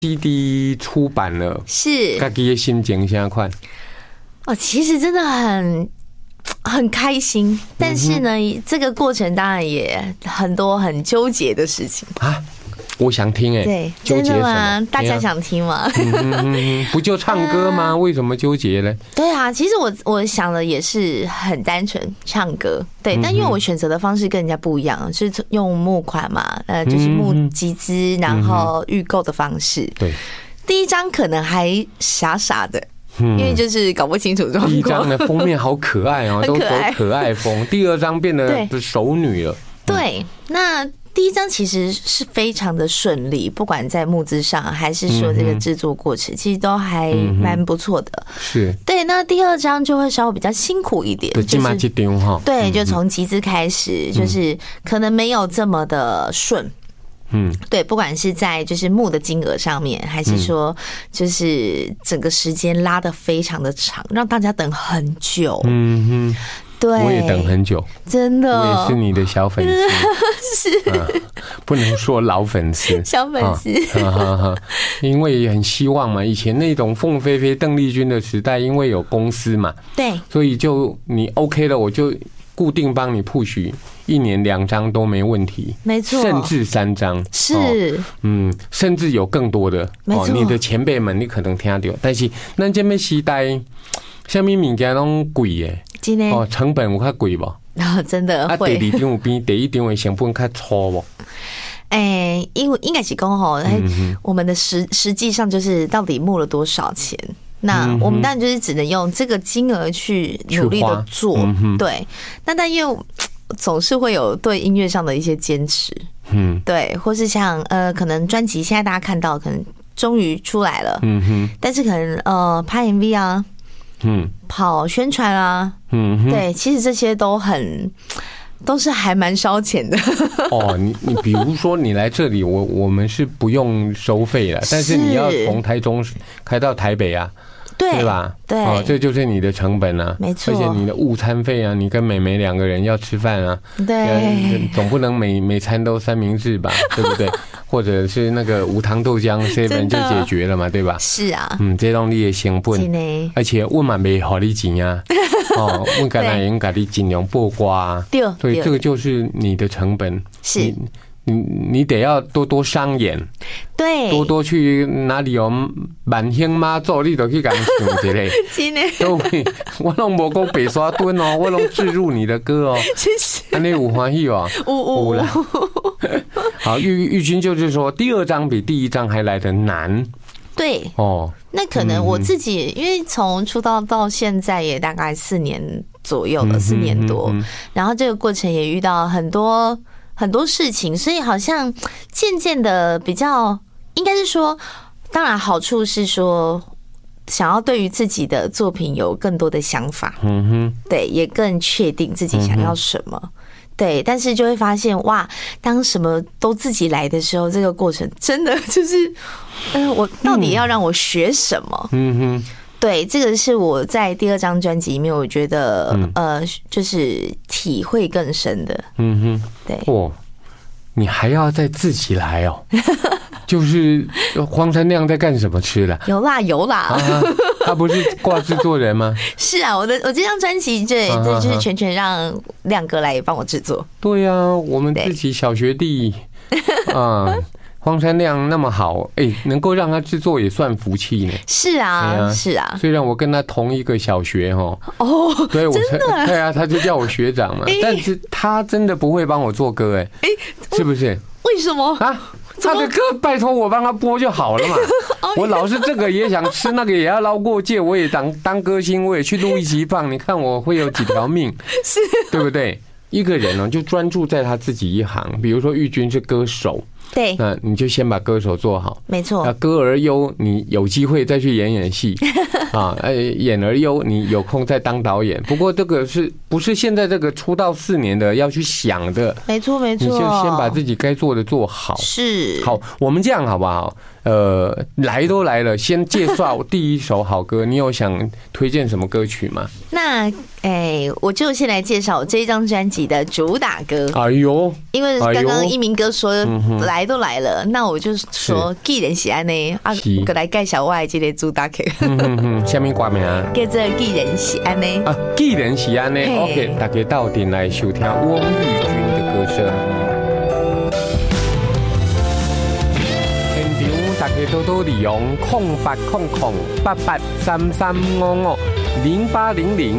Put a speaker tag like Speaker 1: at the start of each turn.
Speaker 1: CD 出版了，
Speaker 2: 是
Speaker 1: 自己的心情现在快
Speaker 2: 哦，其实真的很开心，但是呢，这个过程当然也很多很纠结的事情
Speaker 1: 啊。我想听哎，
Speaker 2: 对，
Speaker 1: 纠结什么？
Speaker 2: 真的吗？大家想听吗？
Speaker 1: 不就唱歌吗？为什么纠结呢？
Speaker 2: 对啊，其实我想的也是很单纯，唱歌。对，但因为我选择的方式跟人家不一样，是用募款嘛，就是募集资，然后预购的方式。
Speaker 1: 对，
Speaker 2: 第一张可能还傻傻的。因为就是搞不清楚状况。
Speaker 1: 第一张的封面好可爱哦，都走可爱风。第二张变得熟女了。
Speaker 2: 对，那第一张其实是非常的顺利，不管在募资上还是说这个制作过程，其实都还蛮不错的。
Speaker 1: 是，对。
Speaker 2: 那第二张就会稍微比较辛苦一点，
Speaker 1: 就是
Speaker 2: 对，就从集资开始，就是可能没有这么的顺。对，不管是在就是募的金额上面，还是说就是整个时间拉得非常的长，让大家等很久。对，
Speaker 1: 我也等很久，
Speaker 2: 真的，
Speaker 1: 我也是你的小粉丝，是，不能说老粉丝，
Speaker 2: 小粉丝，
Speaker 1: 因为很希望嘛，以前那种凤飞飞、邓丽君的时代，因为有公司嘛，
Speaker 2: 对，
Speaker 1: 所以就你 OK 了，我就固定帮你 push 1年2张都没问题，
Speaker 2: 没错，
Speaker 1: 甚至3张，
Speaker 2: 是，
Speaker 1: 甚至有更多的，你的前辈们你可能听到，但是咱这边时代，什么物件拢贵耶。成本有较贵不？
Speaker 2: 真的会。
Speaker 1: 第二张有比第一张的成本较粗不？
Speaker 2: 因为应该是讲吼，我们的实际上就是到底募了多少钱？那我们当然就是只能用这个金额去努力的做，对。但因为总是会有对音乐上的一些坚持，对，或是像可能专辑现在大家看到可能终于出来了，但是可能拍 MV 啊。跑宣传啊，对，其实这些都是还蛮烧钱的。
Speaker 1: 你比如说你来这里，我们是不用收费了，但是你要从台中开到台北啊，对吧？对，这就是你的成本啊，
Speaker 2: 没错。
Speaker 1: 而且你的午餐费啊，你跟美眉2个人要吃饭啊，
Speaker 2: 对，
Speaker 1: 总不能每餐都三明治吧，对不对？或者是那个无糖豆浆7就解决了嘛，对吧？
Speaker 2: 是啊，
Speaker 1: 这种你的成本，而且我嘛没好你钱啊，我刚才应该你尽量曝光啊，对，所以这个就是你的成本，
Speaker 2: 是。
Speaker 1: 你得要多多商演，
Speaker 2: 对，
Speaker 1: 多多去哪里有满兴妈祖，你都去感想一下。
Speaker 2: 真的，
Speaker 1: 对，我拢无讲白沙墩哦，我拢置入你的歌哦，
Speaker 2: 谢谢。
Speaker 1: 安尼有欢喜哦，有啦。好，玉君就是说，第二张比第一张还来得难。
Speaker 2: 对哦，那可能我自己因为从出道到现在也大概4年左右了，4年多，然后这个过程也遇到很多事情，所以好像渐渐的比较，应该是说，当然好处是说，想要对于自己的作品有更多的想法，对，也更确定自己想要什么，对，但是就会发现哇，当什么都自己来的时候，这个过程真的就是，我到底要让我学什么？对，这个是我在第2张专辑里面，我觉得就是体会更深的。对。
Speaker 1: 你还要再自己来哦？就是荒山亮在干什么吃的？
Speaker 2: 有啦，
Speaker 1: 他不是挂制作人吗？
Speaker 2: 是啊，我这张专辑这就是全让亮哥来帮我制作。
Speaker 1: 对啊，我们自己小学弟啊。荒山亮那么好，能够让他制作也算福气呢。
Speaker 2: 是啊，是啊。
Speaker 1: 虽然我跟他同一个小学对，真的，对啊，他就叫我学长嘛。但是他真的不会帮我做歌，是不是？
Speaker 2: 为什么啊？
Speaker 1: 他的歌拜托我帮他播就好了嘛。我老是这个也想吃，那个也要捞过界，我也当歌星，我也去录一集放，你看我会有几条命，
Speaker 2: 是，
Speaker 1: 对不对？一个人就专注在他自己一行，比如说玉君是歌手。
Speaker 2: 对，
Speaker 1: 那你就先把歌手做好，
Speaker 2: 没错。
Speaker 1: 那歌而优，你有机会再去演戏啊，演而优，你有空再当导演。不过这个不是现在这个出道4年的要去想的？
Speaker 2: 没错，
Speaker 1: 你就先把自己该做的做好。
Speaker 2: 是，
Speaker 1: 好，我们这样好不好？ 来都来了，先介绍第一首好歌，你有想推荐什么歌曲吗？
Speaker 2: 那我就先来介绍我这一张专辑的主打歌。
Speaker 1: 哎呦，
Speaker 2: 因为刚刚一鸣哥说来都来了，那我就说既然是安尼啊，我来介绍我的这个主打歌。
Speaker 1: 什么歌名？
Speaker 2: 叫做既然是安尼
Speaker 1: 啊，既然是安尼 ，OK， 大家到店来收听翁玉君的歌声。大家多多利用08008833550800